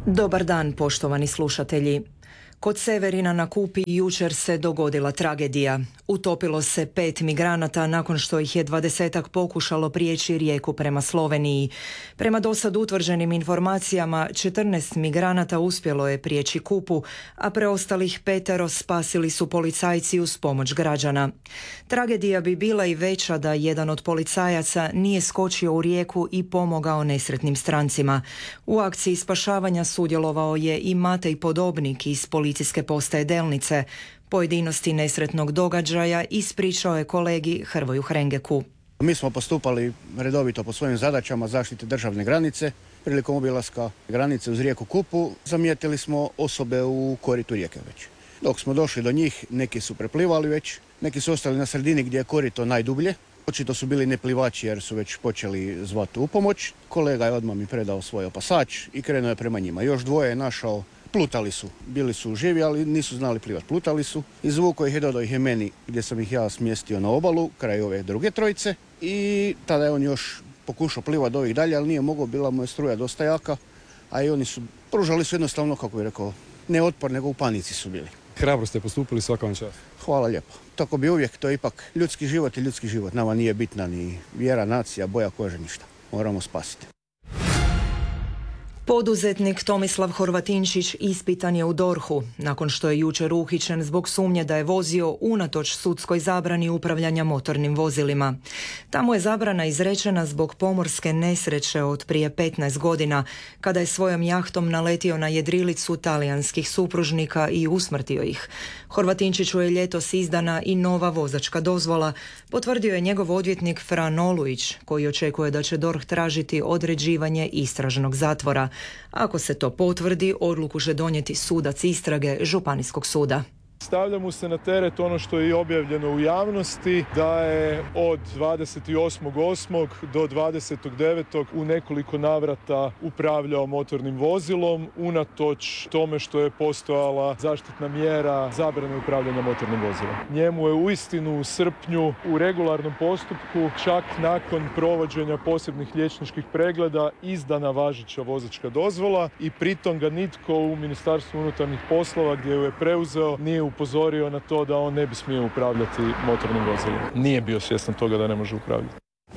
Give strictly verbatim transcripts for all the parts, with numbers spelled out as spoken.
Dobar dan, poštovani slušatelji. Kod Severina na Kupi jučer se dogodila tragedija. Utopilo se pet migranata nakon što ih je dvadesetak pokušalo prijeći rijeku prema Sloveniji. Prema dosad utvrđenim informacijama, četrnaest migranata uspjelo je prijeći Kupu, a preostalih petero spasili su policajci uz pomoć građana. Tragedija bi bila i veća da jedan od policajaca nije skočio u rijeku i pomogao nesretnim strancima. U akciji spašavanja sudjelovao je i Matej Podobnik iz policijske postaje Delnice. Pojedinosti nesretnog događaja ispričao je kolegi Hrvoju Hrengeku. Mi smo postupali redovito po svojim zadaćama zaštite državne granice. Prilikom obilaska granice uz rijeku Kupu zamijetili smo osobe u koritu rijeke već. Dok smo došli do njih, neki su preplivali već, neki su ostali na sredini gdje je korito najdublje. Očito su bili neplivači jer su već počeli zvati u pomoć. Kolega je odmah mi predao svoj opasač i krenuo je prema njima. Još dvoje je našao. Plutali su, bili su živi, ali nisu znali plivati. Plutali su. Izvukao ih je, dodao ih je meni gdje sam ih ja smjestio na obalu, kraj ove druge trojice. I tada je on još pokušao plivati do ovih dalje, ali nije mogao, bila mu je struja dosta jaka. A i oni su, pružali su jednostavno, kako bih rekao, ne otpor, nego u panici su bili. Hrabro ste postupili, svaka vam čast. Hvala lijepo. Tako bi uvijek, to je ipak ljudski život i ljudski život. Nama nije bitna ni vjera, nacija, boja kože, ništa. Moramo spasiti. Poduzetnik Tomislav Horvatinčić ispitan je u dorhu, nakon što je jučer uhićen zbog sumnje da je vozio unatoč sudskoj zabrani upravljanja motornim vozilima. Tamo je zabrana izrečena zbog pomorske nesreće od prije petnaest godina, kada je svojom jahtom naletio na jedrilicu talijanskih supružnika i usmrtio ih. Horvatinčiću je ljetos izdana i nova vozačka dozvola, potvrdio je njegov odvjetnik Fran Olujić, koji očekuje da će DORH tražiti određivanje istražnog zatvora. Ako se to potvrdi, odluku će donijeti sudac istrage Županijskog suda. Stavlja mu se na teret ono što je i objavljeno u javnosti, da je od dvadeset osmog osmog do dvadesetog devetog u nekoliko navrata upravljao motornim vozilom, unatoč tome što je postojala zaštitna mjera zabrane upravljanja motornim vozilom. Njemu je uistinu u srpnju u regularnom postupku, čak nakon provođenja posebnih liječničkih pregleda, izdana važeća vozačka dozvola i pritom ga nitko u Ministarstvu unutarnjih poslova, gdje ju je preuzeo, nije upozorio na to da on ne bi smio upravljati motornim vozilom. Nije bio svjestan toga da ne može upravljati.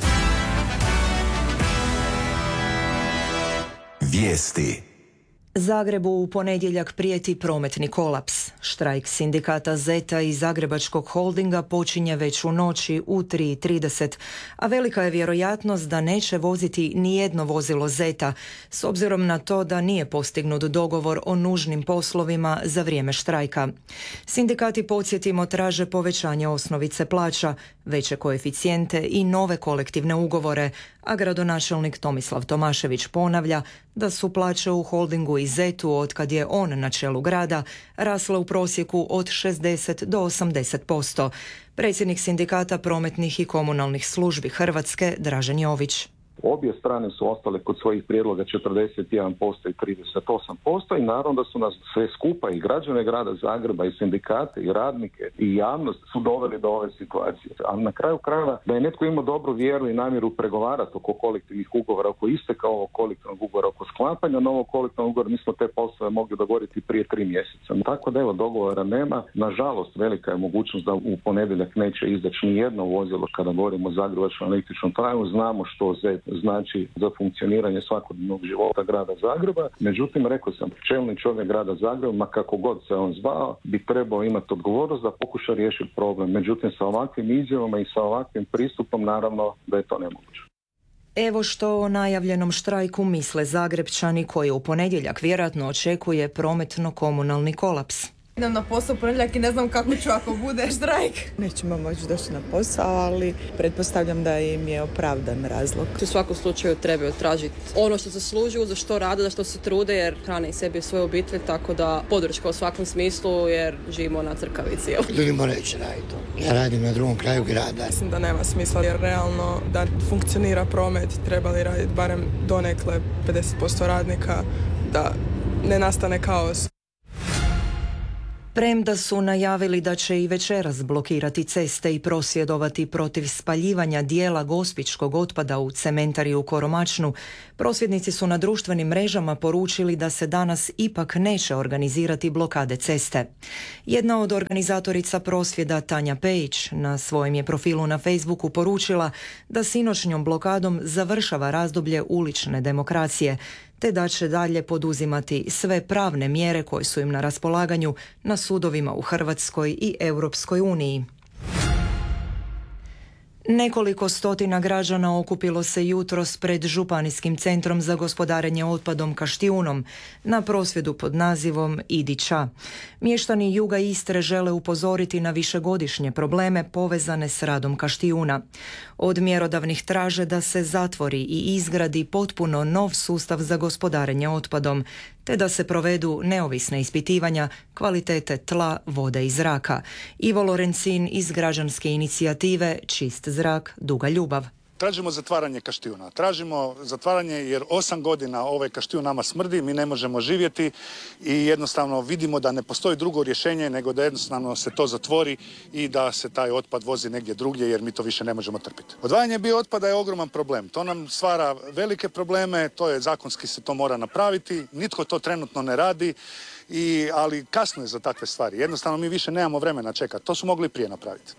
Vijesti. Zagrebu u ponedjeljak prijeti prometni kolaps. Štrajk sindikata Zeta i Zagrebačkog holdinga počinje već u noći u tri i trideset, a velika je vjerojatnost da neće voziti ni jedno vozilo Zeta, s obzirom na to da nije postignut dogovor o nužnim poslovima za vrijeme štrajka. Sindikati, podsjetimo, traže povećanje osnovice plaća, veće koeficijente i nove kolektivne ugovore, a gradonačelnik Tomislav Tomašević ponavlja da su plaće u holdingu i Zetu, od kad je on na čelu grada, rasle u prosjeku od šezdeset do osamdeset posto. Predsjednik sindikata prometnih i komunalnih službi Hrvatske, Dražen Jović. Obje strane su ostale kod svojih prijedloga četrdeset jedan posto i trideset osam posto i naravno da su nas sve skupa i građane grada Zagreba i sindikate i radnike i javnost su doveli do ove situacije. A na kraju krajeva da je netko imao dobru vjeru i namjeru pregovarati oko kolektivnih ugovora, oko isteka ovog kolektivnog ugovora, oko sklapanja novog kolektivnog ugovora, mi smo te poslove mogli dogovoriti prije tri mjeseca. Tako da evo, dogovora nema. Nažalost, velika je mogućnost da u ponedjeljak neće izaći ni jedno vozilo kada govorimo o zagrebačkom električnom tramvaju. Znamo što Zet znači za funkcioniranje svakodnevnog života grada Zagreba. Međutim, rekao sam, čelni čovjek grada Zagreba, ma kako god se on zvao, bi trebao imati odgovornost da pokuša riješiti problem. Međutim, sa ovakvim izjavama i sa ovakvim pristupom, naravno da je to nemoguće. Evo što o najavljenom štrajku misle Zagrepčani, koji u ponedjeljak vjerojatno očekuje prometno-komunalni kolaps. Idem na posao ponedjeljak i ne znam kako ću ako bude štrajk. Nećemo moći doći na posao, ali pretpostavljam da im je opravdan razlog. U svakom slučaju trebaju tražiti ono što zaslužuju, za što rade, za što se trude, jer hrane i sebi i svoje obitelj, tako da podrška u svakom smislu, jer živimo na crkavici. Ljudima neće raditi. Ja radim na drugom kraju grada. Mislim da nema smisla, jer realno da funkcionira promet trebali raditi barem donekle pedeset posto radnika, da ne nastane kaos. Premda su najavili da će i večeras blokirati ceste i prosvjedovati protiv spaljivanja dijela gospićkog otpada u cementari u Koromačnu, prosvjednici su na društvenim mrežama poručili da se danas ipak neće organizirati blokade ceste. Jedna od organizatorica prosvjeda, Tanja Pejić, na svojem je profilu na Facebooku poručila da sinoćnjom blokadom završava razdoblje ulične demokracije, te da će dalje poduzimati sve pravne mjere koje su im na raspolaganju na sudovima u Hrvatskoj i Europskoj uniji. Nekoliko stotina građana okupilo se jutros pred Županijskim centrom za gospodarenje otpadom Kaštijunom na prosvjedu pod nazivom Idi ća. Mještani juga Istre žele upozoriti na višegodišnje probleme povezane s radom Kaštijuna. Od mjerodavnih traže da se zatvori i izgradi potpuno nov sustav za gospodarenje otpadom, te da se provedu neovisna ispitivanja kvalitete tla, vode i zraka. Ivo Lorencin iz građanske inicijative Čist zrak, duga ljubav. Tražimo zatvaranje Kaštijuna. Tražimo zatvaranje jer osam godina ovaj Kaštijun nama smrdi, mi ne možemo živjeti i jednostavno vidimo da ne postoji drugo rješenje nego da jednostavno se to zatvori i da se taj otpad vozi negdje drugdje jer mi to više ne možemo trpiti. Odvajanje biootpada je ogroman problem. To nam stvara velike probleme, to je zakonski se to mora napraviti, nitko to trenutno ne radi. I, ali kasno je za takve stvari. Jednostavno mi više nemamo vremena čekati. To su mogli prije napraviti.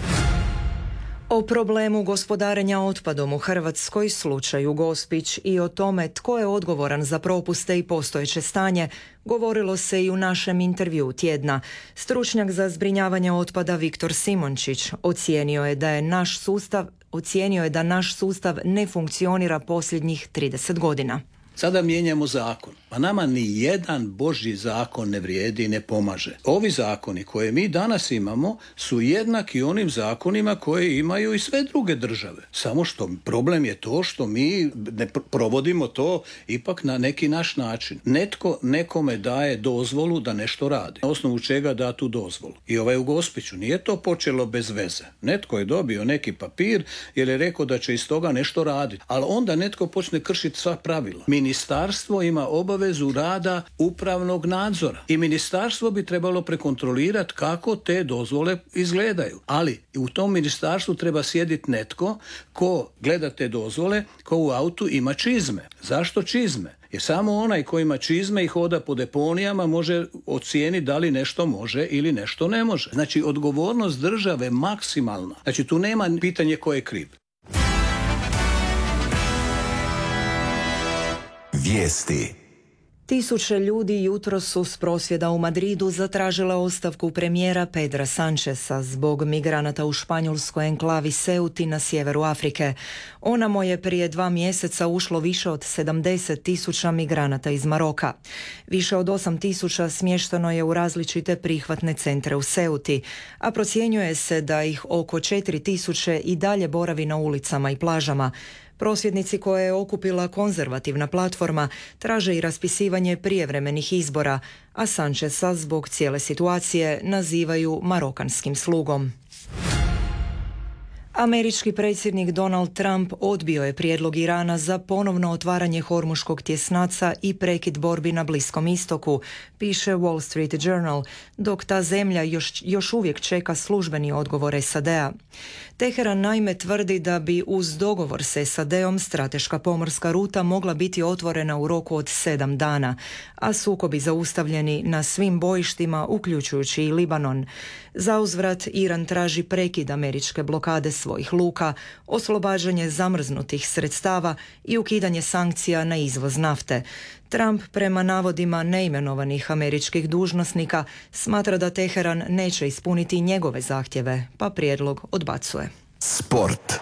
O problemu gospodarenja otpadom u Hrvatskoj, slučaju Gospić i o tome tko je odgovoran za propuste i postojeće stanje govorilo se i u našem intervjuu tjedna. Stručnjak za zbrinjavanje otpada Viktor Simončić ocijenio je da je naš sustav, ocijenio je da naš sustav ne funkcionira posljednjih trideset godina. Sada mijenjamo zakon. Pa nama ni jedan Božji zakon ne vrijedi i ne pomaže. Ovi zakoni koje mi danas imamo su jednaki onim zakonima koje imaju i sve druge države. Samo što problem je to što mi ne provodimo to ipak na neki naš način. Netko nekome daje dozvolu da nešto radi. Na osnovu čega da tu dozvolu. I ovaj u Gospiću nije to počelo bez veze. Netko je dobio neki papir jer je rekao da će iz toga nešto raditi. Ali onda netko počne kršiti sva pravila. Ministarstvo ima obavezu rada upravnog nadzora i ministarstvo bi trebalo prekontrolirati kako te dozvole izgledaju. Ali u tom ministarstvu treba sjediti netko ko gleda te dozvole, ko u autu ima čizme. Zašto čizme? Jer samo onaj ko ima čizme i hoda po deponijama može ocijeniti da li nešto može ili nešto ne može. Znači odgovornost države maksimalna. Znači tu nema pitanje ko je kriv. Vijesti. Tisuće ljudi jutros su s prosvjeda u Madridu zatražile ostavku premijera Pedra Sancheza zbog migranata u španjolskoj enklavi Ceuti na sjeveru Afrike. Onamo je prije dva mjeseca ušlo više od sedamdeset tisuća migranata iz Maroka. Više od osam tisuća smješteno je u različite prihvatne centre u Ceuti, a procjenjuje se da ih oko četiri tisuće i dalje boravi na ulicama i plažama. Prosvjednici koje je okupila konzervativna platforma traže i raspisivanje prijevremenih izbora, a Sancheza zbog cijele situacije nazivaju marokanskim slugom. Američki predsjednik Donald Trump odbio je prijedlog Irana za ponovno otvaranje Hormuškog tjesnaca i prekid borbi na Bliskom istoku, piše Wall Street Journal, dok ta zemlja još, još uvijek čeka službeni odgovor S A D-a. Teheran naime tvrdi da bi uz dogovor s S A D-om strateška pomorska ruta mogla biti otvorena u roku od sedam dana, a sukobi zaustavljeni na svim bojištima, uključujući i Libanon. Zauzvrat Iran traži prekid američke blokade svojih luka, oslobađanje zamrznutih sredstava i ukidanje sankcija na izvoz nafte. Trump prema navodima neimenovanih američkih dužnosnika smatra da Teheran neće ispuniti njegove zahtjeve, pa prijedlog odbacuje. Sport.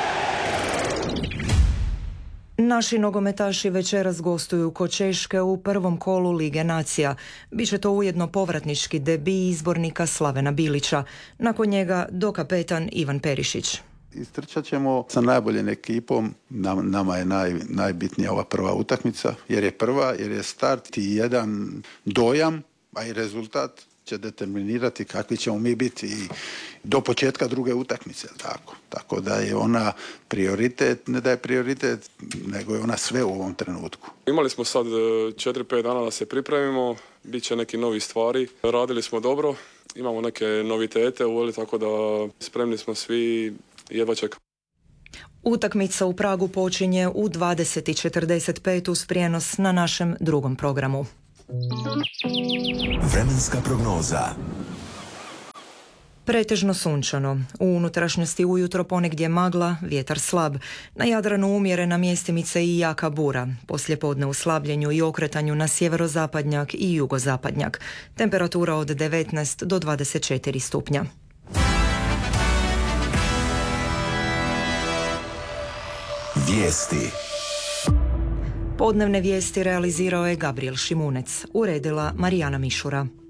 Naši nogometaši večeras gostuju kod Češke u prvom kolu Lige nacija. Biće to ujedno povratnički debi izbornika Slavena Bilića. Nakon njega dokapetan Ivan Perišić. Istrčat ćemo sa najboljom ekipom. Nam, nama je naj, najbitnija ova prva utakmica, jer je prva, jer je start i jedan dojam, a i rezultat će determinirati kakvi ćemo mi biti i do početka druge utakmice. Tako. tako da je ona prioritet, ne da je prioritet, nego je ona sve u ovom trenutku. Imali smo sad četiri pet dana da se pripremimo, bit će neki novi stvari. Radili smo dobro, imamo neke novitete uveli, tako da spremni smo svi, jedva čekamo. Utakmica u Pragu počinje u dvadeset i četrdeset pet uz prijenos na našem drugom programu. Vremenska prognoza. Pretežno sunčano. U unutrašnjosti ujutro ponegdje magla, vjetar slab. Na Jadranu umjerena mjestimice i jaka bura. Poslijepodne u slabljenju i okretanju na sjeverozapadnjak i jugozapadnjak. Temperatura od devetnaest do dvadeset četiri stupnja. Vijesti. Podnevne vijesti realizirao je Gabriel Šimunec. Uredila Marijana Mišura.